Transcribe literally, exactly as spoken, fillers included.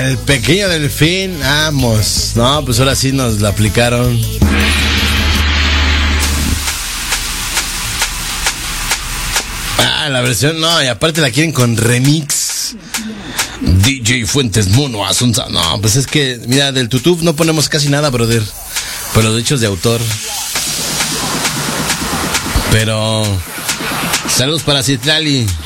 El pequeño delfín, vamos. No, pues ahora sí nos la aplicaron. Ah, la versión, no, y aparte la quieren con remix. D J Fuentes Mono Asunza. No, pues es que, mira, del YouTube no ponemos casi nada, brother. Por los derechos de autor. Pero saludos para Citlali.